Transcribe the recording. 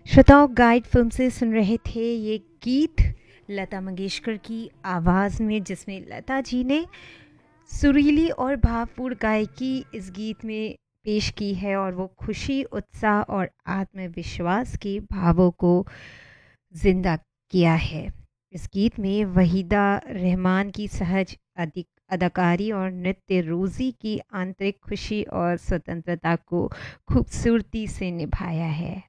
श्रोताओं, guide film से सुन रहे थे ये गीत लता मंगेशकर की आवाज़ में, जिसमें लता जी ने सुरीली और भावपूर्ण गायकी इस गीत में पेश की है और वो खुशी, उत्साह और आत्मविश्वास के भावों को जिंदा किया है। इस गीत में वहीदा रहमान की सहज अधिक अदाकारी और नृत्य रोज़ी की आंतरिक खुशी और स्वतंत्रता को खूबसूरती से निभाया है।